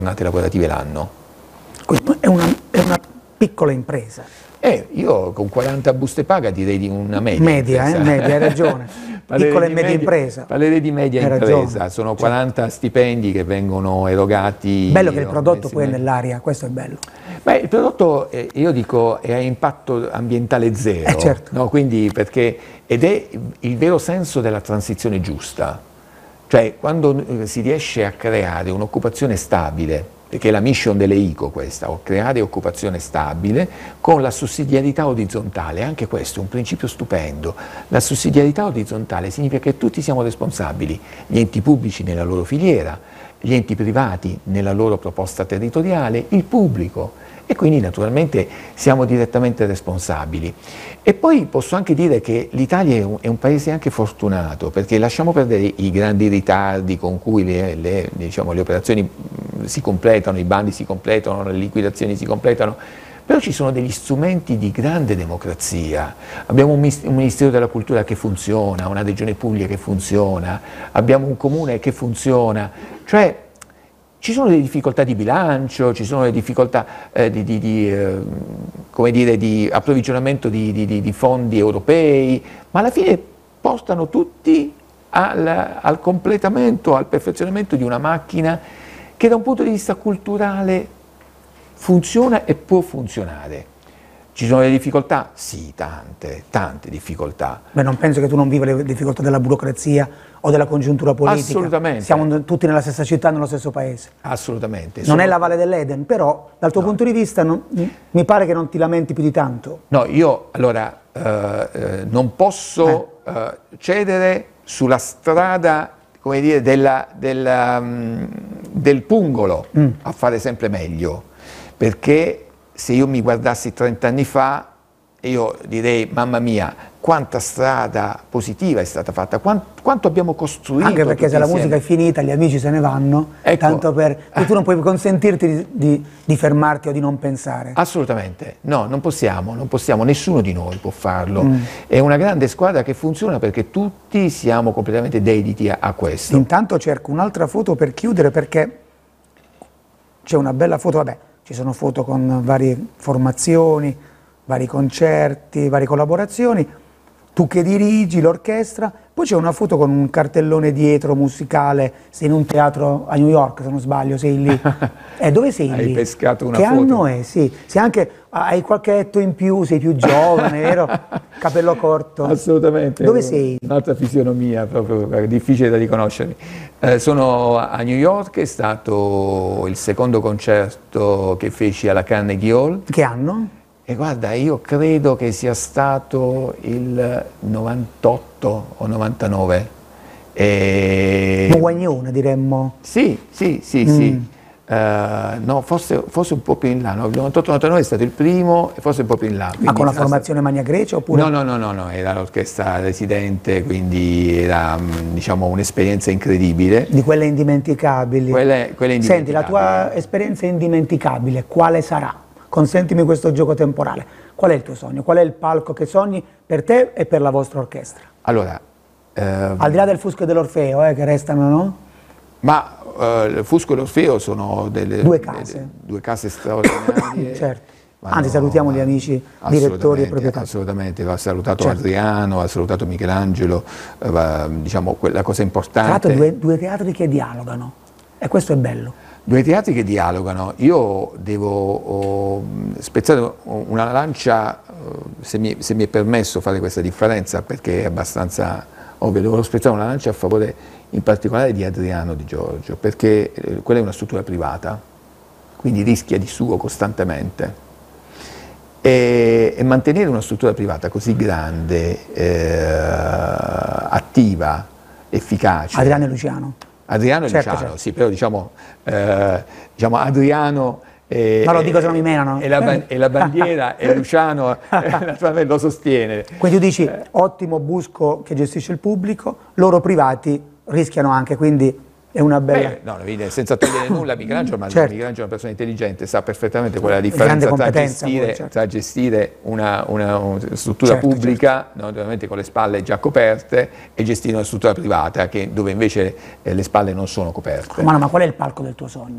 giornate lavorative l'anno. È una piccola impresa. Io con 40 buste paga direi di una media. Media, hai ragione. Piccola e media impresa. Parlerei di media impresa, sono 40 stipendi che vengono erogati. Bello che il prodotto poi è nell'aria, questo è bello. Beh, il prodotto, io dico, è a impatto ambientale zero, certo. No? Quindi ed è il vero senso della transizione giusta, cioè quando si riesce a creare un'occupazione stabile, perché è la mission delle ICO questa, creare occupazione stabile con la sussidiarietà orizzontale, anche questo è un principio stupendo. La sussidiarietà orizzontale significa che tutti siamo responsabili, gli enti pubblici nella loro filiera, gli enti privati nella loro proposta territoriale, il pubblico, e quindi naturalmente siamo direttamente responsabili. E poi posso anche dire che l'Italia è un paese anche fortunato, perché lasciamo perdere i grandi ritardi con cui le operazioni si completano, i bandi si completano, le liquidazioni si completano, però ci sono degli strumenti di grande democrazia. Abbiamo un Ministero della Cultura che funziona, una regione pubblica che funziona, abbiamo un comune che funziona, cioè ci sono delle difficoltà di bilancio, ci sono delle difficoltà di approvvigionamento di fondi europei, ma alla fine portano tutti al completamento, al perfezionamento di una macchina che da un punto di vista culturale funziona e può funzionare. Ci sono delle difficoltà? Sì, tante difficoltà. Beh, non penso che tu non viva le difficoltà della burocrazia o della congiuntura politica. Assolutamente. Siamo tutti nella stessa città, nello stesso paese. Assolutamente. Non è la Valle dell'Eden, però dal tuo punto di vista mi pare che non ti lamenti più di tanto. No, io allora non posso cedere sulla strada, come dire, del pungolo a fare sempre meglio, perché se io mi guardassi 30 anni fa, io direi, mamma mia, quanta strada positiva è stata fatta, quanto abbiamo costruito. Anche perché se la musica è finita, gli amici se ne vanno, ecco, tanto tu non puoi consentirti di fermarti o di non pensare. Assolutamente, no, non possiamo, nessuno di noi può farlo. È una grande squadra che funziona perché tutti siamo completamente dediti a questo. Intanto cerco un'altra foto per chiudere, perché c'è una bella foto, vabbè, ci sono foto con varie formazioni, vari concerti, varie collaborazioni, tu che dirigi l'orchestra, poi c'è una foto con un cartellone dietro musicale, sei in un teatro a New York se non sbaglio, sei lì. Dove sei lì? Hai pescato una foto? Che anno è? Sì, anche hai qualche etto in più, sei più giovane, vero? Capello corto. Assolutamente. Dove sei? Un'altra fisionomia, proprio difficile da riconoscermi. Sono a New York, è stato il secondo concerto che feci alla Carnegie Hall. Che anno? E guarda, io credo che sia stato il 98 o 99. Un guaglione, diremmo. Sì. No, forse un po' più in là, no? Il 98-99 è stato il primo e forse un po' più in là. Ma con la formazione Magna Grecia oppure? No, era l'orchestra residente, quindi era, diciamo, un'esperienza incredibile. Di quelle indimenticabili. Quelle indimenticabili. Senti, la tua esperienza indimenticabile, quale sarà? Consentimi questo gioco temporale. Qual è il tuo sogno? Qual è il palco che sogni per te e per la vostra orchestra? Allora, al di là del Fusco e dell'Orfeo, che restano, no? Ma il Fusco e l'Orfeo sono due case straordinarie. Certo. Anzi, salutiamo gli amici direttori e proprietari. Assolutamente, va salutato Adriano, va salutato Michelangelo, diciamo la cosa importante. Tra l'altro due teatri che dialogano, e questo è bello. Due teatri che dialogano. Io devo spezzare una lancia, se mi è permesso fare questa differenza, perché è abbastanza ovvio, devo spezzare una lancia a favore in particolare di Adriano Di Giorgio, perché quella è una struttura privata, quindi rischia di suo costantemente. E mantenere una struttura privata così grande, attiva, efficace. Adriano e Luciano. Adriano e Luciano, sì, però diciamo Adriano ma lo dico se non mi menano. E la bandiera e Luciano naturalmente lo sostiene. Quindi tu dici ottimo Busco che gestisce il pubblico, loro privati rischiano anche, quindi è una bella... no, senza togliere nulla, Michelangelo, ma Michelangelo è una persona intelligente, sa perfettamente qual è la differenza tra gestire una struttura pubblica, no, ovviamente con le spalle già coperte, e gestire una struttura privata dove invece le spalle non sono coperte. Ma qual è il palco del tuo sogno?